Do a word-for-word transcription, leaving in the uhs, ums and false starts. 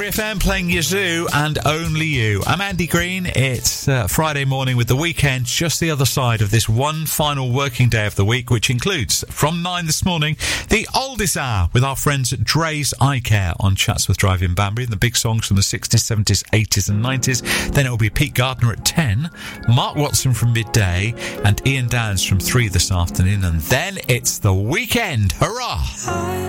F M playing Yazoo and Only You. I'm Andy Green. It's uh, Friday morning with the weekend just the other side of this one final working day of the week, which includes, from nine this morning, the oldest hour with our friends at Dre's Eye Care on Chatsworth Drive in Banbury, the big songs from the sixties, seventies, eighties and nineties. Then it will be Pete Gardner at ten, Mark Watson from midday, and Ian Downs from three this afternoon. And then it's the weekend. Hurrah!